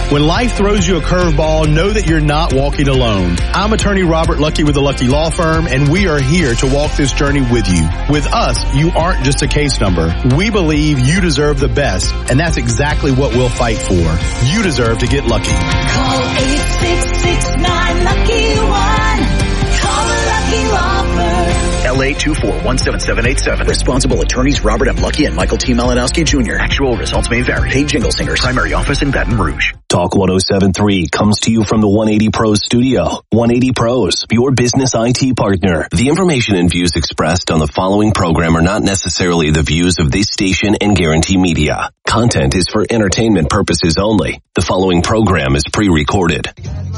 When life throws you a curveball, know that you're not walking alone. I'm attorney Robert Lucky with the Lucky Law Firm, and we are here to walk this journey with you. With us, you aren't just a case number. We believe you deserve the best, and that's exactly what we'll fight for. You deserve to get lucky. Call 866-9-LUCKY-1. Call the Lucky Law Firm. LA 2417787. Responsible attorneys Robert M. Lucky and Michael T. Malinowski Jr. Actual results may vary. Paid Jingle Singers. Primary office in Baton Rouge. Talk 107.3 comes to you from the 180 Pros studio. 180 Pros, your business IT partner. The information and views expressed on the following program are not necessarily the views of this station and Guarantee Media. Content is for entertainment purposes only. The following program is pre-recorded.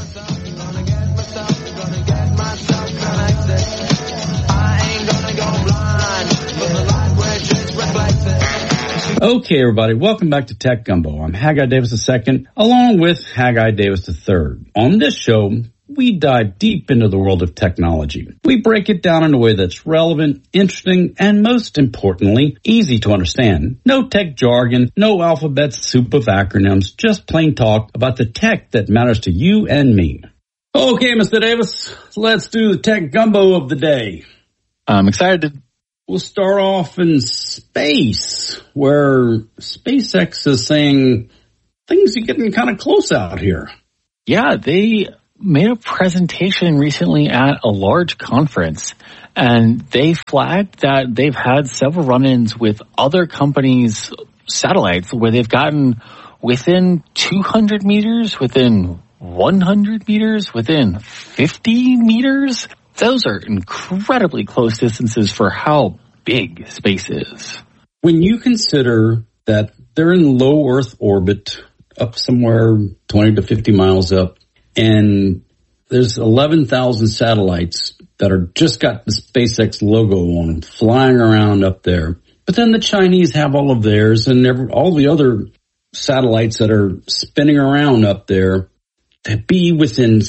Okay, everybody, welcome back to Tech Gumbo. I'm Haggai Davis II, along with Haggai Davis III. On this show, we dive deep into the world of technology. We break it down in a way that's relevant, interesting, and most importantly, easy to understand. No tech jargon, no alphabet soup of acronyms, just plain talk about the tech that matters to you and me. Okay, Mr. Davis, let's do the Tech Gumbo of the day. I'm excited. We'll start off in space, where SpaceX is saying things are getting kind of close out here. Yeah, they made a presentation recently at a large conference, and they flagged that they've had several run-ins with other companies' satellites where they've gotten within 200 meters, within 100 meters, within 50 meters. Those are incredibly close distances for how big space is. When you consider that they're in low Earth orbit, up somewhere 20 to 50 miles up, and there's 11,000 satellites that are just got the SpaceX logo on them, flying around up there. But then the Chinese have all of theirs, and all the other satellites that are spinning around up there, to be within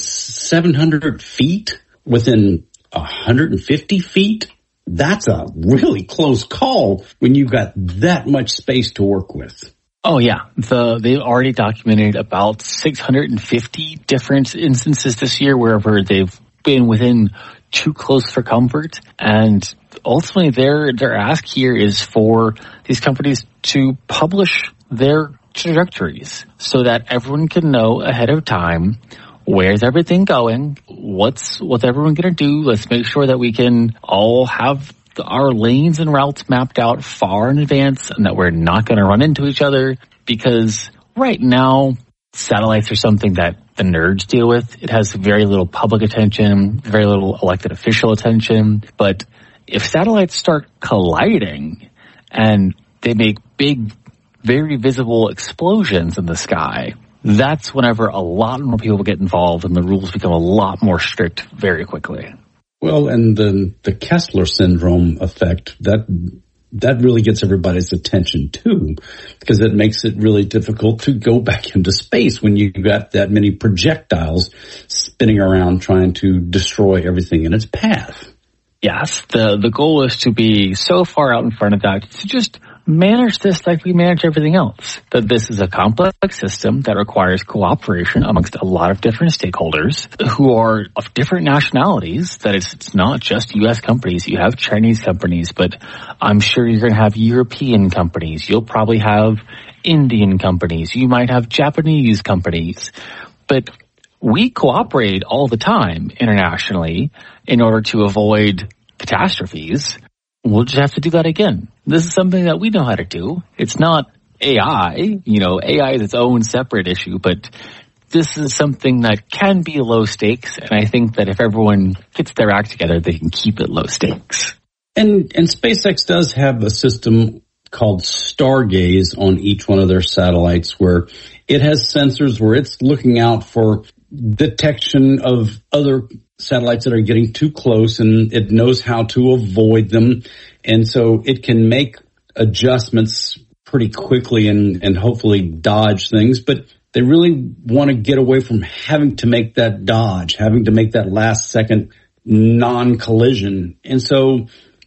700 feet, within 150 feet, that's a really close call when you've got that much space to work with. Oh, yeah. They've already documented about 650 different instances this year wherever they've been within too close for comfort. And ultimately, their ask here is for these companies to publish their trajectories so that everyone can know ahead of time where's everything going, what's everyone going to do. Let's make sure that we can all have our lanes and routes mapped out far in advance and that we're not going to run into each other, because right now satellites are something that the nerds deal with. It has very little public attention, very little elected official attention. But if satellites start colliding and they make big, very visible explosions in the sky, that's whenever a lot more people get involved and the rules become a lot more strict very quickly. Well, and the Kessler syndrome effect, that really gets everybody's attention too, because it makes it really difficult to go back into space when you've got that many projectiles spinning around trying to destroy everything in its path. Yes, the goal is to be so far out in front of that, to just manage this like we manage everything else. That this is a complex system that requires cooperation amongst a lot of different stakeholders who are of different nationalities. That it's not just U.S. companies. You have Chinese companies, but I'm sure you're going to have European companies. You'll probably have Indian companies. You might have Japanese companies. But we cooperate all the time internationally in order to avoid catastrophes. We'll just have to do that again. This is something that we know how to do. It's not AI. AI is its own separate issue, but this is something that can be low stakes. And I think that if everyone gets their act together, they can keep it low stakes. And SpaceX does have a system called Stargaze on each one of their satellites, where it has sensors where it's looking out for detection of other satellites that are getting too close, and it knows how to avoid them. And so it can make adjustments pretty quickly and hopefully dodge things. But they really want to get away from having to make that dodge, having to make that last second non-collision. And so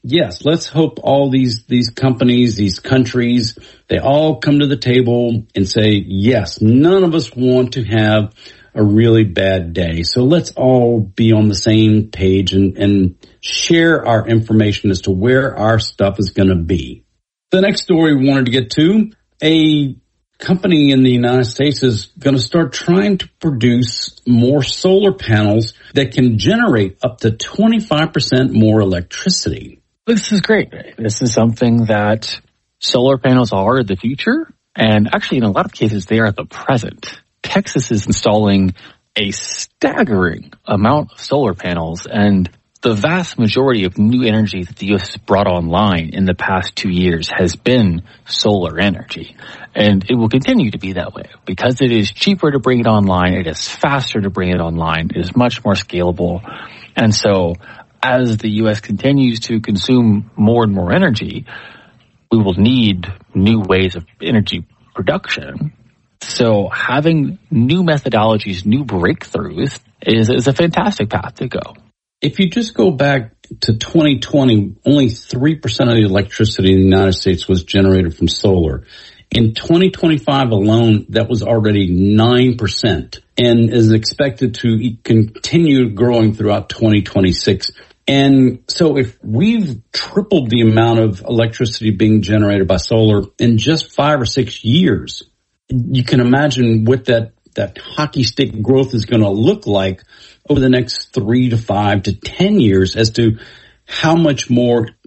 yes, let's hope all these companies, these countries, they all come to the table and say, yes, none of us want to have a really bad day. So let's all be on the same page and share our information as to where our stuff is going to be. The next story we wanted to get to, a company in the United States is going to start trying to produce more solar panels that can generate up to 25% more electricity. This is great. This is something that solar panels are the future. And actually, in a lot of cases, they are the present. Texas is installing a staggering amount of solar panels, and the vast majority of new energy that the U.S. has brought online in the past 2 years has been solar energy. And it will continue to be that way because it is cheaper to bring it online. It is faster to bring it online. It is much more scalable. And so as the U.S. continues to consume more and more energy, we will need new ways of energy production. So having new methodologies, new breakthroughs is a fantastic path to go. If you just go back to 2020, only 3% of the electricity in the United States was generated from solar. In 2025 alone, that was already 9% and is expected to continue growing throughout 2026. And so if we've tripled the amount of electricity being generated by solar in just 5 or 6 years, you can imagine what that hockey stick growth is going to look like over the next 3 to 5 to 10 years as to how much more